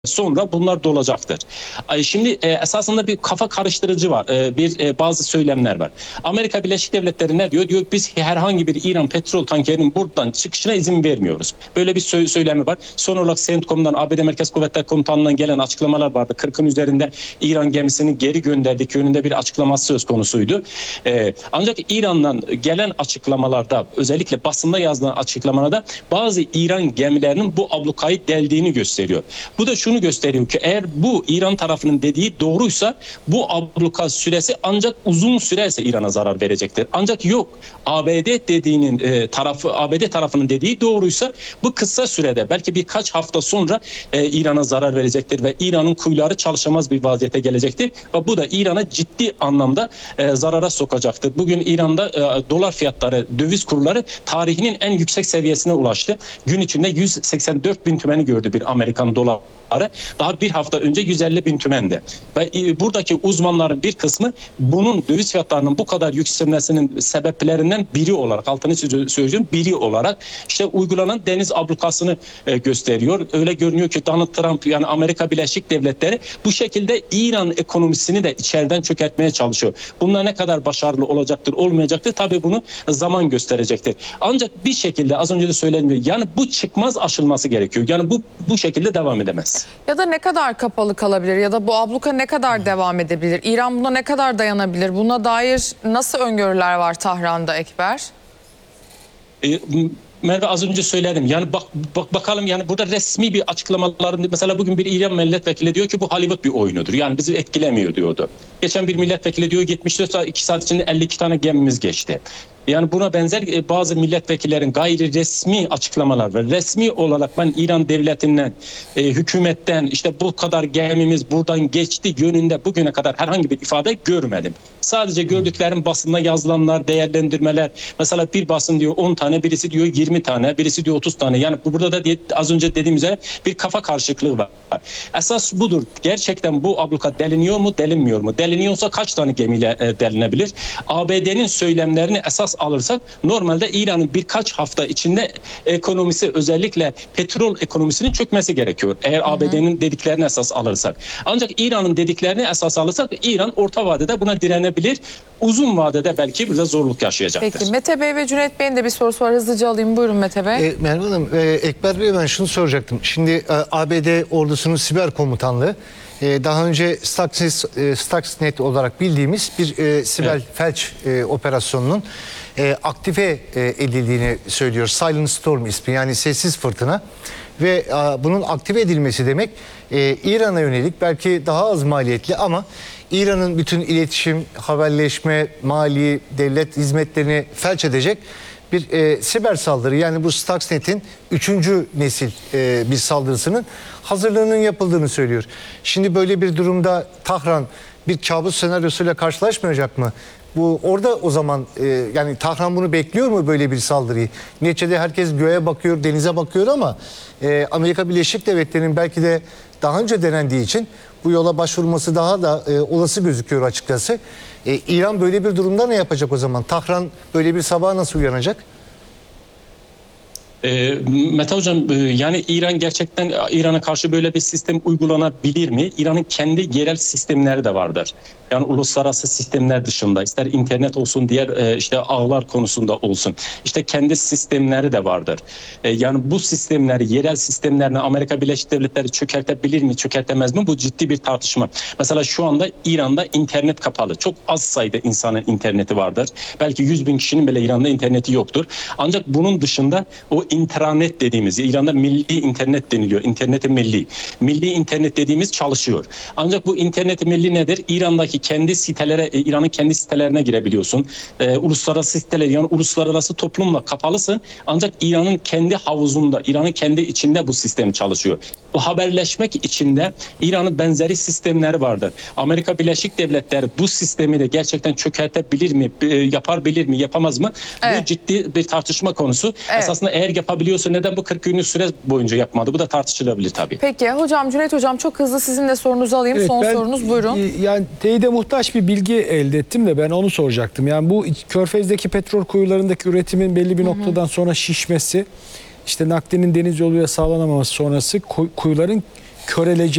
sonra bunlar da olacaktır. Şimdi esasında bir kafa karıştırıcı var. Bazı söylemler var. Amerika Birleşik Devletleri ne diyor? Diyor biz herhangi bir İran petrol tankerinin buradan çıkışına izin vermiyoruz. Böyle bir söylemi var. Son olarak CENTCOM'dan, ABD Merkez Kuvvetler Komutanlığı'ndan gelen açıklamalar vardı. 40'ın üzerinde İran gemisini geri gönderdik yönünde bir açıklaması söz konusuydu. Ancak İran'dan gelen açıklamalarda, özellikle basında yazılan açıklamalarda bazı İran gemilerinin bu ablukayı deldiğini gösteriyor. Bu da şunu gösteriyor ki eğer bu İran tarafının dediği doğruysa bu abluka süresi ancak uzun sürerse İran'a zarar verecektir. Ancak yok, ABD dediğinin ABD tarafının dediği doğruysa bu kısa sürede belki birkaç hafta sonra İran'a zarar verecektir ve İran'ın kuyuları çalışamaz bir vaziyete gelecektir ve bu da İran'a ciddi anlamda zarara sokacaktır. Bugün İran'da dolar fiyatları, döviz kurları tarihinin en yüksek seviyesine ulaştı. Gün içinde 184 bin tümeni gördü bir Amerikan doları. Daha bir hafta önce 150 bin tümendi. Ve buradaki uzmanların bir kısmı bunun döviz fiyatlarının bu kadar yükselmesinin sebeplerinden biri olarak, altını söyleyeceğim, biri olarak işte uygulanan deniz ablukasını gösteriyor. Öyle görünüyor ki Donald Trump, yani Amerika Birleşik Devletleri bu şekilde İran ekonomisini de içeriden çökertmeye çalışıyor. Bunlar ne kadar başarılı olacaktır, olmayacaktır tabii bunu zaman gösterecektir. Ancak bir şekilde az önce de söylenmiyor. Yani bu çıkmaz aşılması gerekiyor. Yani bu şekilde devam edemez. Ya da ne kadar kapalı kalabilir ya da bu abluka ne kadar devam edebilir? İran buna ne kadar dayanabilir? Buna dair nasıl öngörüler var Tahran'da Ekber? Merve az önce söyledim. Yani bakalım, yani burada resmi bir açıklamaların, mesela bugün bir İran milletvekili diyor ki bu Hollywood bir oyunudur. Yani bizi etkilemiyor diyordu. Geçen bir milletvekili diyor 74 saat 2 saat içinde 52 tane gemimiz geçti. Yani buna benzer bazı milletvekillerin gayri resmi açıklamalar var. Resmi olarak ben İran devletinden, hükümetten işte bu kadar gemimiz buradan geçti yönünde bugüne kadar herhangi bir ifade görmedim. Sadece gördüklerim basında yazılanlar, değerlendirmeler. Mesela bir basın diyor 10 tane, birisi diyor 20 tane, birisi diyor 30 tane. Yani burada da az önce dediğim üzere bir kafa karışıklığı var. Esas budur. Gerçekten bu abluka deliniyor mu, delinmiyor mu? Deliniyorsa kaç tane gemiyle delinebilir? ABD'nin söylemlerini esas alırsak normalde İran'ın birkaç hafta içinde ekonomisi, özellikle petrol ekonomisinin çökmesi gerekiyor. Eğer ABD'nin dediklerini esas alırsak. Ancak İran'ın dediklerini esas alırsak İran orta vadede buna direnebilir. Uzun vadede belki burada zorluk yaşayacaktır. Peki Mete Bey ve Cüneyt Bey'in de bir sorusu var. Hızlıca alayım. Buyurun Mete Bey. Merve Hanım, Ekber Bey'e ben şunu soracaktım. Şimdi ABD ordusunun siber komutanlığı daha önce Stuxnet olarak bildiğimiz bir siber felç operasyonunun aktive edildiğini söylüyor. Silent Storm ismi, yani sessiz fırtına. Ve bunun aktive edilmesi demek İran'a yönelik belki daha az maliyetli ama İran'ın bütün iletişim, haberleşme, mali, devlet hizmetlerini felç edecek bir siber saldırı. Yani bu Stuxnet'in 3. nesil bir saldırısının hazırlığının yapıldığını söylüyor. Şimdi böyle bir durumda Tahran bir kabus senaryosuyla karşılaşmayacak mı? Bu orada o zaman yani Tahran bunu bekliyor mu, böyle bir saldırıyı? Neticede herkes göğe bakıyor, denize bakıyor ama Amerika Birleşik Devletleri'nin belki de daha önce denendiği için bu yola başvurması daha da olası gözüküyor açıkçası. İran böyle bir durumda ne yapacak o zaman? Tahran böyle bir sabaha nasıl uyanacak? Mete Hocam, yani İran gerçekten İran'a karşı böyle bir sistem uygulanabilir mi? İran'ın kendi yerel sistemleri de vardır. Yani uluslararası sistemler dışında, ister internet olsun, diğer işte ağlar konusunda olsun, işte kendi sistemleri de vardır. Yani bu sistemleri, yerel sistemlerini Amerika Birleşik Devletleri çökertebilir mi, çökertemez mi? Bu ciddi bir tartışma. Mesela şu anda İran'da internet kapalı. Çok az sayıda insanın interneti vardır. Belki 100 bin kişinin bile İran'da interneti yoktur. Ancak bunun dışında o intranet dediğimiz, İran'da milli internet deniliyor. İnterneti milli. Milli internet dediğimiz çalışıyor. Ancak bu internet milli nedir? İran'daki kendi sitelere, İran'ın kendi sitelerine girebiliyorsun. Uluslararası siteler, yani uluslararası toplumla kapalısın. Ancak İran'ın kendi havuzunda, İran'ın kendi içinde bu sistem çalışıyor. Bu haberleşmek için de İran'ın benzeri sistemleri vardır. Amerika Birleşik Devletleri bu sistemi de gerçekten çökertebilir mi, yapabilir mi, yapamaz mı? Evet. Bu ciddi bir tartışma konusu. Evet. Esasında eğer yapabiliyorsa neden bu 40 günlük süre boyunca yapmadı? Bu da tartışılabilir tabii. Peki hocam, Cüneyt Hocam çok hızlı sizin de sorunuzu alayım. Evet, son sorunuz buyurun. Yani teyide muhtaç bir bilgi elde ettim de ben onu soracaktım. Yani bu Körfez'deki petrol kuyularındaki üretimin belli bir noktadan sonra şişmesi, işte naklinin deniz yoluyla sağlanamaması sonrası kuyuların köreleceği